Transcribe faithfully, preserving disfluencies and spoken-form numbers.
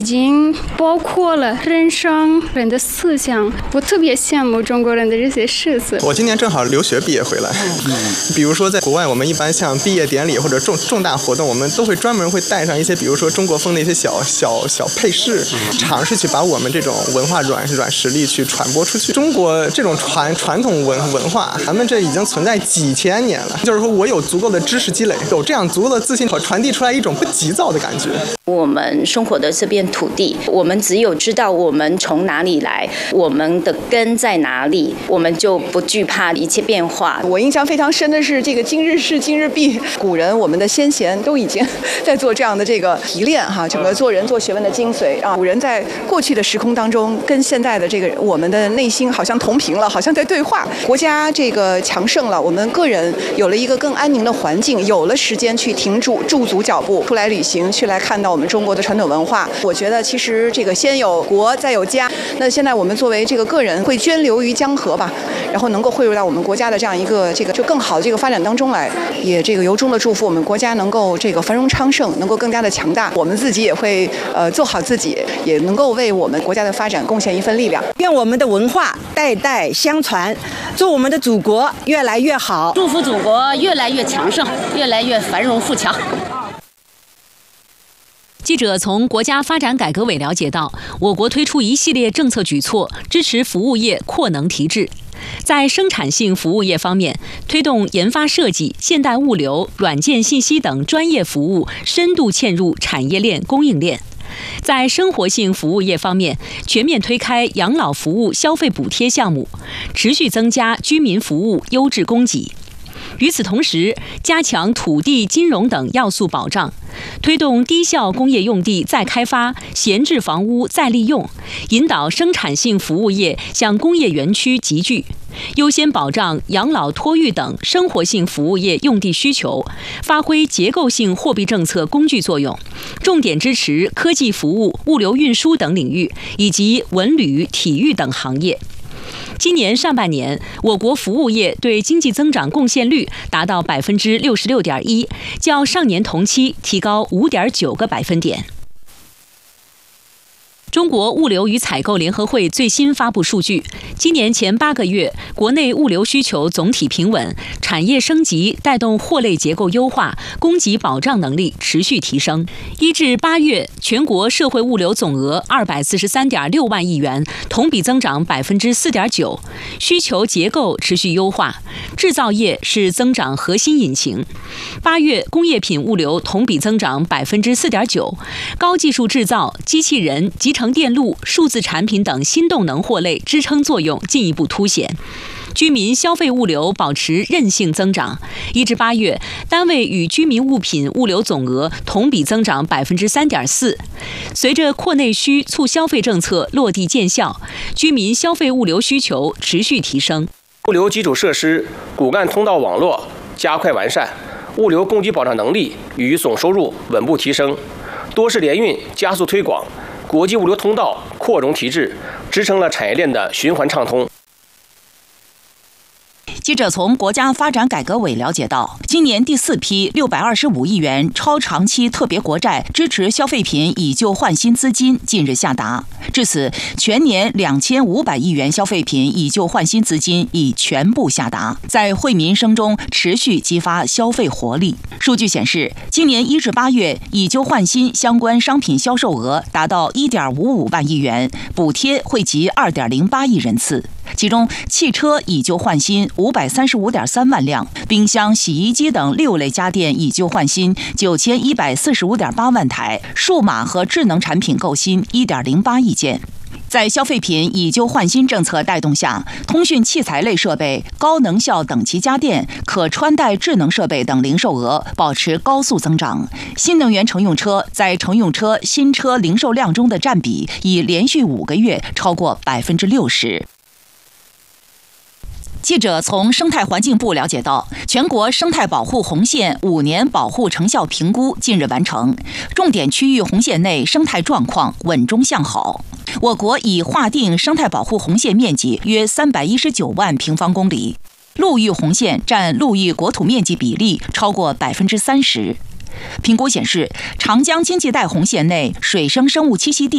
已经包括了人生人的思想，我特别羡慕中国人的这些事情。 我今年正好留学毕业回来，比如说在国外，我们一般像毕业典礼或者重重大活动，我们都会专门会带上一些，比如说中国风的一些小小小配饰，尝试去把我们这种文化软软实力去传播出去。中国这种传传统文文化，咱们这已经存在几千年了。就是说我有足够的知识积累，有这样足够的自信，传递出来一种不急躁的感觉。 我们生活的这片土地，我们只有知道我们从哪里来，我们的根在哪里，我们就不惧怕一切变化。 我印象非常深的是这个今日事今日毕，古人我们的先贤都已经在做这样的这个提炼哈，整个做人做学问的精髓啊。古人在过去的时空当中跟现在的这个我们的内心好像同频了，好像在对话。国家这个强盛了，我们个人有了一个更安宁的环境，有了时间去停住驻足脚步，出来旅行，去来看到我们中国的传统文化。我觉得其实这个先有国再有家，那现在我们作为这个个人会涓流于江河吧，然后能够汇入到我们国家的这样一个这个就更好的这个发展当中来，也这个由衷的祝福我们国家能够这个繁荣昌盛，能够更加的强大。我们自己也会呃做好自己，也能够为我们国家的发展贡献一份力量。 愿我们的文化代代相传，祝我们的祖国越来越好， 祝福祖国越来越强盛，越来越繁荣富强。 记者从国家发展改革委了解到，我国推出一系列政策举措，支持服务业扩能提质。在生产性服务业方面，推动研发设计、现代物流、软件信息等专业服务深度嵌入产业链、供应链。在生活性服务业方面，全面推开养老服务消费补贴项目，持续增加居民服务优质供给。与此同时，加强土地、金融等要素保障，推动低效工业用地再开发、闲置房屋再利用，引导生产性服务业向工业园区集聚，优先保障养老、托育等生活性服务业用地需求，发挥结构性货币政策工具作用，重点支持科技服务、物流运输等领域，以及文旅、体育等行业。今年上半年，我国服务业对经济增长贡献率达到百分之六十六点一，较上年同期提高五点九个百分点。中国物流与采购联合会最新发布数据，今年前八个月，国内物流需求总体平稳，产业升级带动货类结构优化，供给保障能力持续提升。一至八月，全国社会物流总额二百四十三点六万亿元，同比增长百分之四点九，需求结构持续优化，制造业是增长核心引擎。八月工业品物流同比增长百分之四点九，高技术制造、机器人、集成电路、数字产品等新动能货类支撑作用进一步凸显。居民消费物流保持韧性增长，一至八月，单位与居民物品物流总额同比增长百分之三点四。随着扩内需促消费政策落地见效，居民消费物流需求持续提升。 物流基础设施、骨干通道网络加快完善，物流供给保障能力与总收入稳步提升，多式联运加速推广，国际物流通道扩容提质，支撑了产业链的循环畅通。 记者从国家发展改革委了解到，今年第四批六百二十五亿元超长期特别国债支持消费品以旧换新资金近日下达，至此，全年两千五百亿元消费品以旧换新资金已全部下达，在惠民生中持续激发消费活力。数据显示，今年一至八月以旧换新相关商品销售额达到一点五五万亿元，补贴惠及二点零八亿人次。其中，汽车以旧换新五百三十五点三万辆，冰箱、洗衣机等六类家电以旧换新九千一百四十五点八万台，数码和智能产品购新一点零八亿件。在消费品以旧换新政策带动下，通讯器材类设备、高能效等级家电、可穿戴智能设备等零售额保持高速增长。新能源乘用车在乘用车新车零售量中的占比已连续五个月超过百分之六十。记者从生态环境部了解到，全国生态保护红线五年保护成效评估近日完成，重点区域红线内生态状况稳中向好。我国已划定生态保护红线面积约三百一十九万平方公里，陆域红线占陆域国土面积比例超过百分之三十。评估显示，长江经济带红线内水生生物栖息地